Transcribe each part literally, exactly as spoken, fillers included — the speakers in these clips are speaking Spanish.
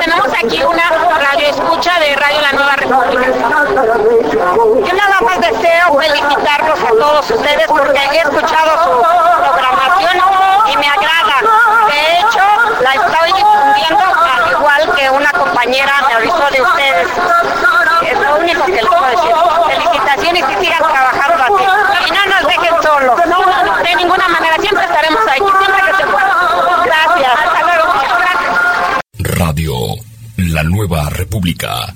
tenemos aquí una radio escucha de Radio La Nueva República. Yo nada más deseo felicitarlos a todos ustedes porque he escuchado su programación y me agrada. De hecho, la estoy difundiendo al igual que una compañera me avisó de ustedes. Es lo único que les puedo decir. Felicitaciones y sigan trabajando así. Y no nos dejen solos. No, de ninguna manera. Siempre estaremos ahí. Siempre que se pueda. Gracias. Hasta luego. Muchas gracias. Radio La Nueva República.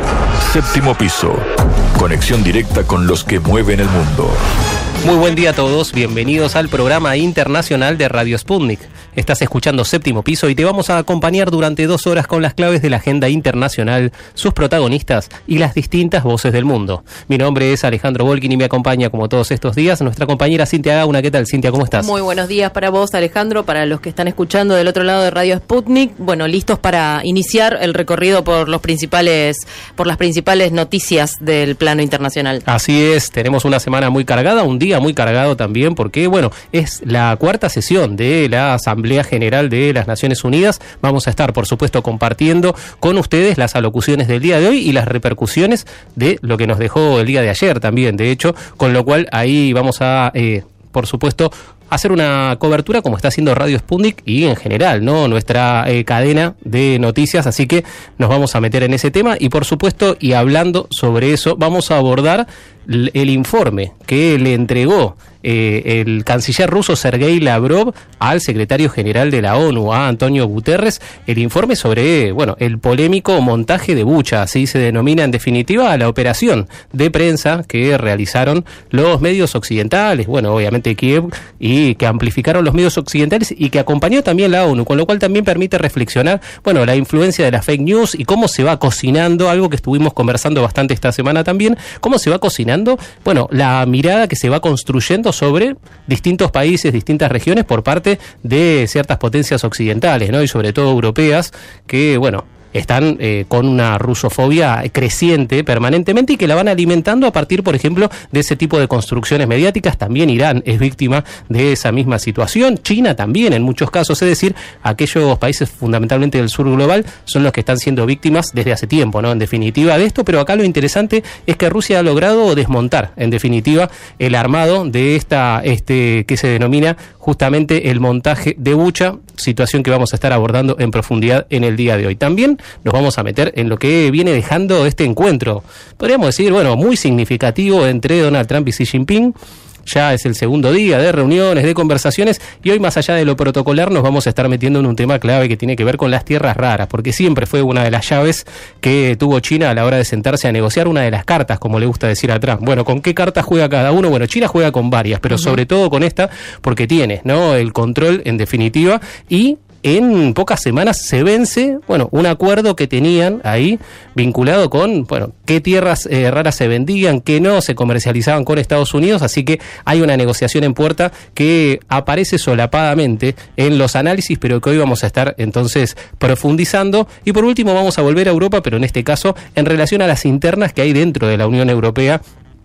Séptimo piso. Conexión directa con los que mueven el mundo. Muy buen día a todos, bienvenidos al programa internacional de Radio Sputnik. Estás escuchando Séptimo Piso y te vamos a acompañar durante dos horas con las claves de la agenda internacional, sus protagonistas y las distintas voces del mundo. Mi nombre es Alejandro Volkin y me acompaña como todos estos días nuestra compañera Cintia Gauna. ¿Qué tal, Cintia? ¿Cómo estás? Muy buenos días para vos, Alejandro, para los que están escuchando del otro lado de Radio Sputnik. Bueno, listos para iniciar el recorrido por los principales, por las principales noticias del plano internacional. Así es, tenemos una semana muy cargada, un día muy cargado también, porque bueno, es la cuarta sesión de la Asamblea General de las Naciones Unidas. Vamos a estar, por supuesto, compartiendo con ustedes las alocuciones del día de hoy y las repercusiones de lo que nos dejó el día de ayer también, de hecho, con lo cual ahí vamos a, eh, por supuesto, hacer una cobertura como está haciendo Radio Sputnik y en general, ¿no? Nuestra eh, cadena de noticias, así que nos vamos a meter en ese tema y por supuesto, y hablando sobre eso, vamos a abordar l- el informe que le entregó eh, el canciller ruso Sergei Lavrov al secretario general de la ONU, a Antonio Guterres, el informe sobre, bueno, el polémico montaje de Bucha, así se denomina en definitiva a la operación de prensa que realizaron los medios occidentales, bueno, obviamente Kiev, y que amplificaron los medios occidentales y que acompañó también la ONU, con lo cual también permite reflexionar, bueno, la influencia de las fake news y cómo se va cocinando, algo que estuvimos conversando bastante esta semana también, cómo se va cocinando, bueno, la mirada que se va construyendo sobre distintos países, distintas regiones por parte de ciertas potencias occidentales, ¿no? Y sobre todo europeas, que, bueno, están eh, con una rusofobia creciente permanentemente y que la van alimentando a partir, por ejemplo, de ese tipo de construcciones mediáticas. También Irán es víctima de esa misma situación, China también en muchos casos, es decir, aquellos países fundamentalmente del sur global son los que están siendo víctimas desde hace tiempo, ¿no? En definitiva de esto, pero acá lo interesante es que Rusia ha logrado desmontar, en definitiva, el armado de esta, este, que se denomina justamente el montaje de Bucha, situación que vamos a estar abordando en profundidad en el día de hoy. También nos vamos a meter en lo que viene dejando este encuentro, podríamos decir, bueno, muy significativo entre Donald Trump y Xi Jinping. Ya es el segundo día de reuniones, de conversaciones, y hoy, más allá de lo protocolar, nos vamos a estar metiendo en un tema clave que tiene que ver con las tierras raras, porque siempre fue una de las llaves que tuvo China a la hora de sentarse a negociar, una de las cartas, como le gusta decir a Trump. Bueno, ¿con qué cartas juega cada uno? Bueno, China juega con varias, pero uh-huh. sobre todo con esta, porque tiene, ¿no?, el control, en definitiva, y en pocas semanas se vence, bueno, un acuerdo que tenían ahí vinculado con, bueno, qué tierras eh, raras se vendían, qué no, se comercializaban con Estados Unidos, así que hay una negociación en puerta que aparece solapadamente en los análisis, pero que hoy vamos a estar entonces profundizando. Y por último vamos a volver a Europa, pero en este caso en relación a las internas que hay dentro de la Unión Europea,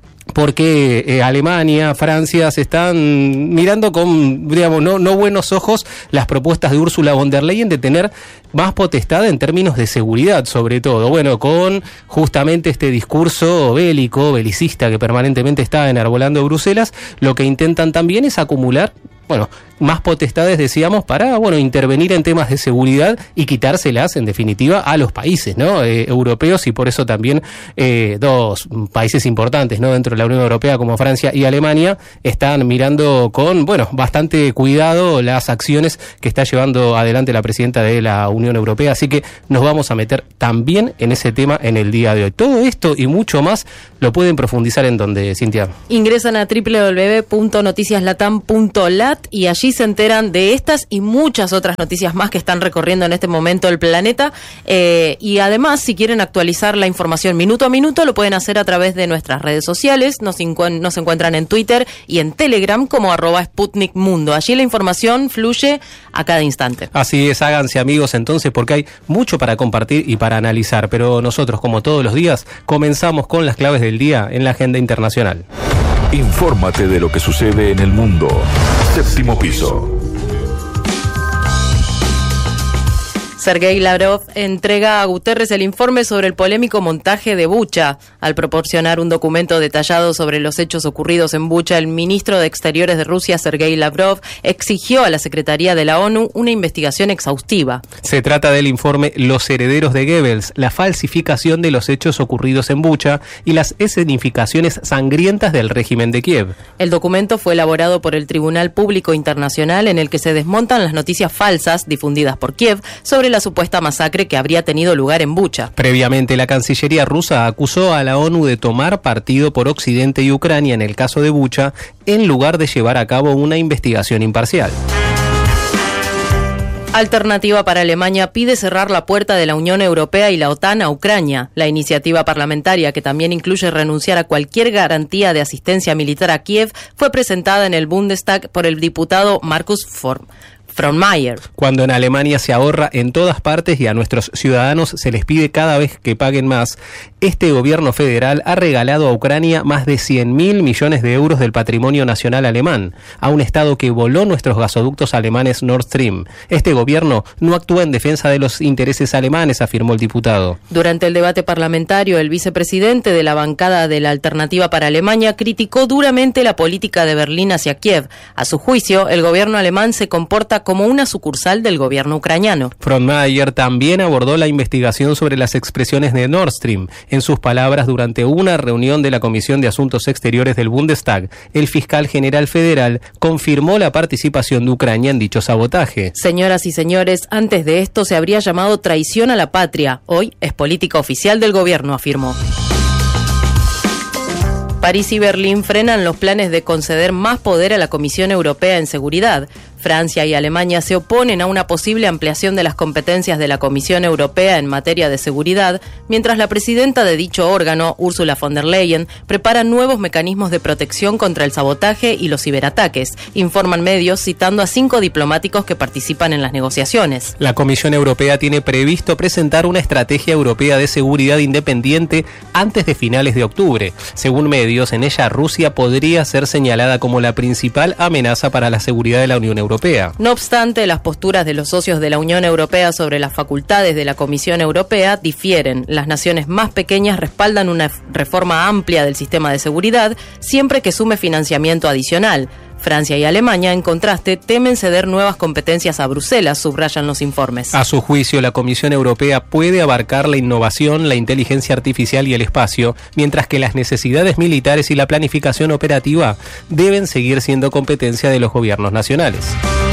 porque eh, Alemania, Francia se están mirando con, digamos, no, no buenos ojos las propuestas de Ursula von der Leyen de tener más potestad en términos de seguridad, sobre todo, bueno, con justamente este discurso bélico, belicista que permanentemente está enarbolando Bruselas. Lo que intentan también es acumular, bueno, más potestades, decíamos, para, bueno, intervenir en temas de seguridad y quitárselas, en definitiva, a los países, ¿no?, eh, europeos, y por eso también eh, dos países importantes, ¿no?, dentro de la Unión Europea, como Francia y Alemania, están mirando con, bueno, bastante cuidado las acciones que está llevando adelante la presidenta de la Unión Europea, así que nos vamos a meter también en ese tema en el día de hoy. Todo esto y mucho más lo pueden profundizar en donde, Cintia. Ingresan a doble u doble u doble u punto noticias latam punto lat y allí se enteran de estas y muchas otras noticias más que están recorriendo en este momento el planeta. Eh, y además, si quieren actualizar la información minuto a minuto, lo pueden hacer a través de nuestras redes sociales. Nos, encu- nos encuentran en Twitter y en Telegram como arroba Sputnik Mundo. Allí la información fluye a cada instante. Así es, háganse amigos entonces, porque hay mucho para compartir y para analizar. Pero nosotros, como todos los días, comenzamos con las claves del día en la agenda internacional. Infórmate de lo que sucede en el mundo. Séptimo piso. Sergei Lavrov entrega a Guterres el informe sobre el polémico montaje de Bucha. Al proporcionar un documento detallado sobre los hechos ocurridos en Bucha, el ministro de Exteriores de Rusia, Sergei Lavrov, exigió a la Secretaría de la ONU una investigación exhaustiva. Se trata del informe Los herederos de Goebbels, la falsificación de los hechos ocurridos en Bucha y las escenificaciones sangrientas del régimen de Kiev. El documento fue elaborado por el Tribunal Público Internacional, en el que se desmontan las noticias falsas difundidas por Kiev sobre la supuesta masacre que habría tenido lugar en Bucha. Previamente, la Cancillería rusa acusó a la ONU de tomar partido por Occidente y Ucrania en el caso de Bucha, en lugar de llevar a cabo una investigación imparcial. Alternativa para Alemania pide cerrar la puerta de la Unión Europea y la OTAN a Ucrania. La iniciativa parlamentaria, que también incluye renunciar a cualquier garantía de asistencia militar a Kiev, fue presentada en el Bundestag por el diputado Markus Form. Frohnmayer. Cuando en Alemania se ahorra en todas partes y a nuestros ciudadanos se les pide cada vez que paguen más, este gobierno federal ha regalado a Ucrania más de cien mil millones de euros del patrimonio nacional alemán, a un estado que voló nuestros gasoductos alemanes Nord Stream. Este gobierno no actúa en defensa de los intereses alemanes, afirmó el diputado. Durante el debate parlamentario, el vicepresidente de la bancada de la Alternativa para Alemania criticó duramente la política de Berlín hacia Kiev. A su juicio, el gobierno alemán se comporta como una sucursal del gobierno ucraniano. Frohnmayer también abordó la investigación sobre las expresiones de Nord Stream. En sus palabras, durante una reunión de la Comisión de Asuntos Exteriores del Bundestag, el fiscal general federal confirmó la participación de Ucrania en dicho sabotaje. Señoras y señores, antes de esto se habría llamado traición a la patria. Hoy es política oficial del gobierno, afirmó. París y Berlín frenan los planes de conceder más poder a la Comisión Europea en Seguridad. Francia y Alemania se oponen a una posible ampliación de las competencias de la Comisión Europea en materia de seguridad, mientras la presidenta de dicho órgano, Ursula von der Leyen, prepara nuevos mecanismos de protección contra el sabotaje y los ciberataques, informan medios citando a cinco diplomáticos que participan en las negociaciones. La Comisión Europea tiene previsto presentar una estrategia europea de seguridad independiente antes de finales de octubre. Según medios, en ella Rusia podría ser señalada como la principal amenaza para la seguridad de la Unión Europea. Europea. No obstante, las posturas de los socios de la Unión Europea sobre las facultades de la Comisión Europea difieren. Las naciones más pequeñas respaldan una reforma amplia del sistema de seguridad, siempre que sume financiamiento adicional. Francia y Alemania, en contraste, temen ceder nuevas competencias a Bruselas, subrayan los informes. A su juicio, la Comisión Europea puede abarcar la innovación, la inteligencia artificial y el espacio, mientras que las necesidades militares y la planificación operativa deben seguir siendo competencia de los gobiernos nacionales.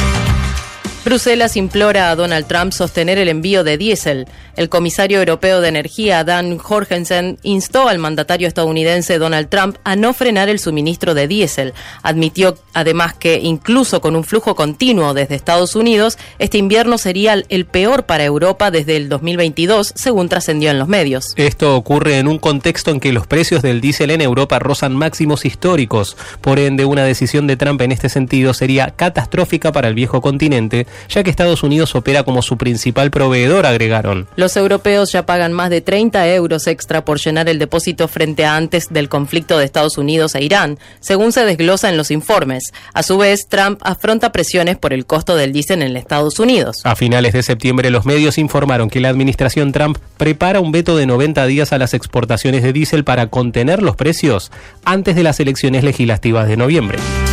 Bruselas implora a Donald Trump sostener el envío de diésel. El comisario europeo de energía, Dan Jorgensen, instó al mandatario estadounidense Donald Trump a no frenar el suministro de diésel. Admitió además que, incluso con un flujo continuo desde Estados Unidos, este invierno sería el peor para Europa desde el dos mil veintidós, según trascendió en los medios. Esto ocurre en un contexto en que los precios del diésel en Europa rozan máximos históricos. Por ende, una decisión de Trump en este sentido sería catastrófica para el viejo continente, ya que Estados Unidos opera como su principal proveedor, agregaron. Los europeos ya pagan más de treinta euros extra por llenar el depósito frente a antes del conflicto de Estados Unidos e Irán, según se desglosa en los informes. A su vez, Trump afronta presiones por el costo del diésel en Estados Unidos. A finales de septiembre, los medios informaron que la administración Trump prepara un veto de noventa días a las exportaciones de diésel para contener los precios antes de las elecciones legislativas de noviembre.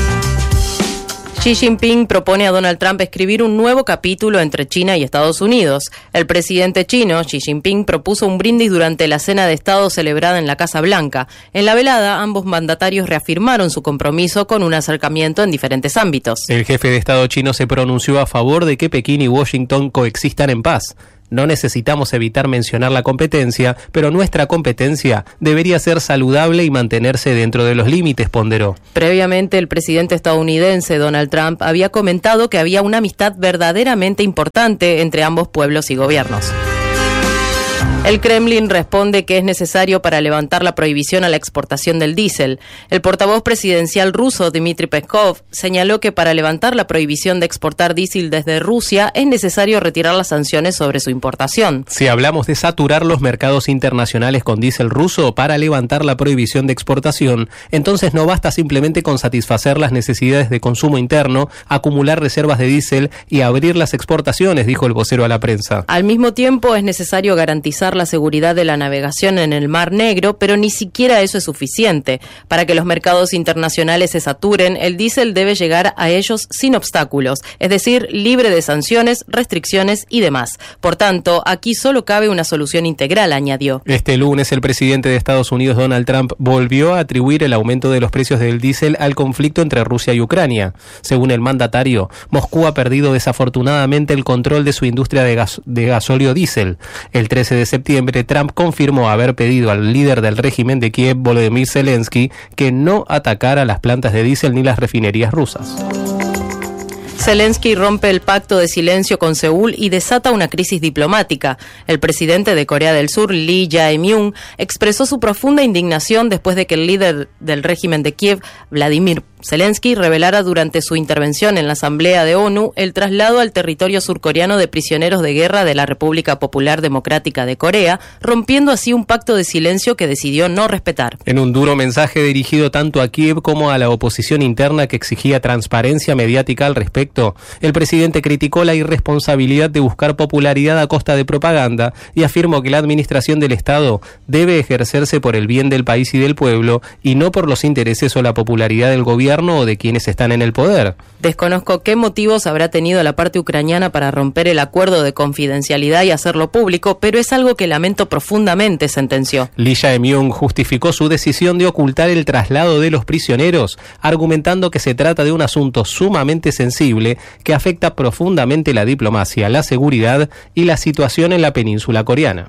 Xi Jinping propone a Donald Trump escribir un nuevo capítulo entre China y Estados Unidos. El presidente chino, Xi Jinping, propuso un brindis durante la cena de Estado celebrada en la Casa Blanca. En la velada, ambos mandatarios reafirmaron su compromiso con un acercamiento en diferentes ámbitos. El jefe de Estado chino se pronunció a favor de que Pekín y Washington coexistan en paz. No necesitamos evitar mencionar la competencia, pero nuestra competencia debería ser saludable y mantenerse dentro de los límites, ponderó. Previamente, el presidente estadounidense Donald Trump había comentado que había una amistad verdaderamente importante entre ambos pueblos y gobiernos. El Kremlin responde que es necesario para levantar la prohibición a la exportación del diésel. El portavoz presidencial ruso, Dmitry Peskov, señaló que para levantar la prohibición de exportar diésel desde Rusia es necesario retirar las sanciones sobre su importación. Si hablamos de saturar los mercados internacionales con diésel ruso para levantar la prohibición de exportación, entonces no basta simplemente con satisfacer las necesidades de consumo interno, acumular reservas de diésel y abrir las exportaciones, dijo el vocero a la prensa. Al mismo tiempo es necesario garantizar la seguridad de la navegación en el Mar Negro, pero ni siquiera eso es suficiente. Para que los mercados internacionales se saturen, el diésel debe llegar a ellos sin obstáculos, es decir, libre de sanciones, restricciones y demás. Por tanto, aquí solo cabe una solución integral, añadió. Este lunes, el presidente de Estados Unidos, Donald Trump, volvió a atribuir el aumento de los precios del diésel al conflicto entre Rusia y Ucrania. Según el mandatario, Moscú ha perdido desafortunadamente el control de su industria de, gas- de gasóleo diésel. El trece de septiembre, Trump confirmó haber pedido al líder del régimen de Kiev, Volodymyr Zelensky, que no atacara las plantas de diésel ni las refinerías rusas. Zelensky rompe el pacto de silencio con Seúl y desata una crisis diplomática. El presidente de Corea del Sur, Lee Jae-myung, expresó su profunda indignación después de que el líder del régimen de Kiev, Vladimir Zelensky, revelara durante su intervención en la Asamblea de ONU el traslado al territorio surcoreano de prisioneros de guerra de la República Popular Democrática de Corea, rompiendo así un pacto de silencio que decidió no respetar. En un duro mensaje dirigido tanto a Kiev como a la oposición interna que exigía transparencia mediática al respecto, el presidente criticó la irresponsabilidad de buscar popularidad a costa de propaganda y afirmó que la administración del Estado debe ejercerse por el bien del país y del pueblo y no por los intereses o la popularidad del gobierno o de quienes están en el poder. Desconozco qué motivos habrá tenido la parte ucraniana para romper el acuerdo de confidencialidad y hacerlo público, pero es algo que lamento profundamente, sentenció. Lee Jae-myung justificó su decisión de ocultar el traslado de los prisioneros, argumentando que se trata de un asunto sumamente sensible que afecta profundamente la diplomacia, la seguridad y la situación en la península coreana.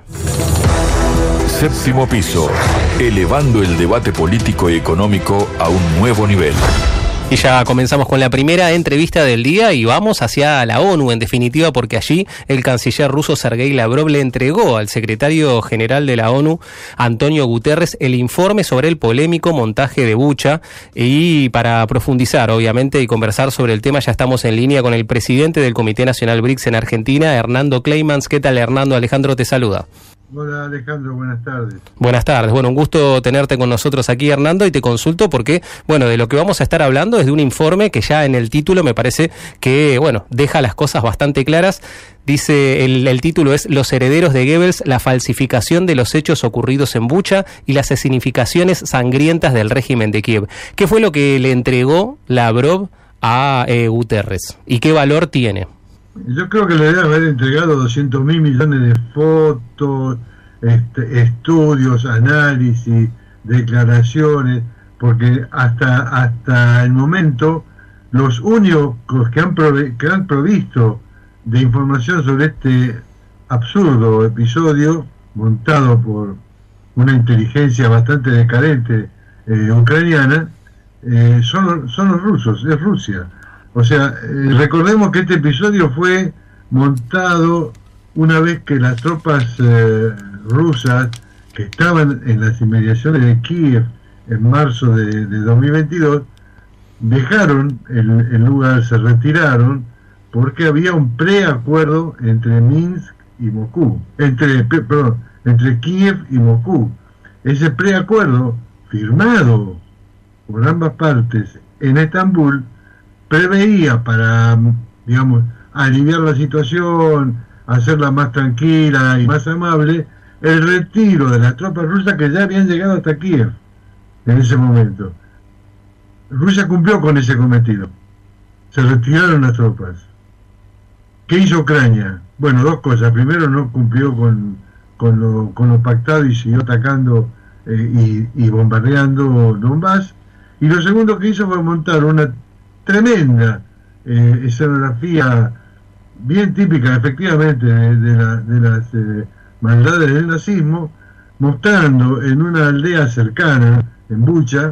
Séptimo piso, elevando el debate político y económico a un nuevo nivel. Y ya comenzamos con la primera entrevista del día y vamos hacia la ONU, en definitiva, porque allí el canciller ruso Sergei Lavrov le entregó al secretario general de la ONU, Antonio Guterres, el informe sobre el polémico montaje de Bucha. Y para profundizar, obviamente, y conversar sobre el tema, ya estamos en línea con el presidente del Comité Nacional BRICS en Argentina, Hernando Kleimans. ¿Qué tal, Hernando? Alejandro te saluda. Hola Alejandro, buenas tardes. Buenas tardes, bueno, un gusto tenerte con nosotros aquí, Hernando, y te consulto porque, bueno, de lo que vamos a estar hablando es de un informe que ya en el título me parece que, bueno, deja las cosas bastante claras. Dice, el, el título es Los herederos de Goebbels, la falsificación de los hechos ocurridos en Bucha y las escenificaciones sangrientas del régimen de Kiev. ¿Qué fue lo que le entregó Lavrov a eh, Guterres y qué valor tiene? Yo creo que le debe haber entregado doscientos mil millones de fotos, este, estudios, análisis, declaraciones, porque hasta hasta el momento los únicos que han, prove- que han provisto de información sobre este absurdo episodio montado por una inteligencia bastante decadente eh, ucraniana eh, son, son los rusos, es Rusia. O sea, eh, recordemos que este episodio fue montado una vez que las tropas eh, rusas que estaban en las inmediaciones de Kiev en marzo de, de dos mil veintidós dejaron el, el lugar, se retiraron porque había un preacuerdo entre Minsk y Moscú, entre, perdón, entre Kiev y Moscú. Ese preacuerdo firmado por ambas partes en Estambul preveía para, digamos, aliviar la situación, hacerla más tranquila y más amable, el retiro de las tropas rusas que ya habían llegado hasta Kiev en ese momento. Rusia cumplió con ese cometido. Se retiraron las tropas. ¿Qué hizo Ucrania? Bueno, dos cosas. Primero, no cumplió con, con, lo, con lo pactado y siguió atacando eh, y, y bombardeando Donbass. Y lo segundo que hizo fue montar una tremenda eh, escenografía bien típica efectivamente de, de, la, de las eh, maldades del nazismo, mostrando en una aldea cercana, en Bucha,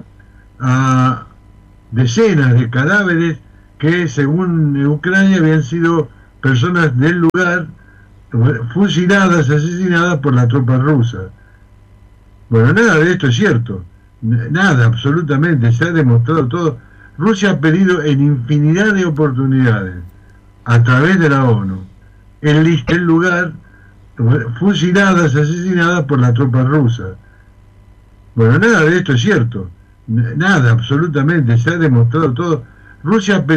a decenas de cadáveres que según Ucrania habían sido personas del lugar fusiladas, asesinadas por la tropa rusa. Bueno, nada de esto es cierto, nada, absolutamente, se ha demostrado todo. Rusia ha pedido en infinidad de oportunidades, a través de la ONU, el, el lugar, fusiladas, asesinadas por la tropa rusa. Bueno, nada de esto es cierto, nada, absolutamente, se ha demostrado todo. Rusia ha pedido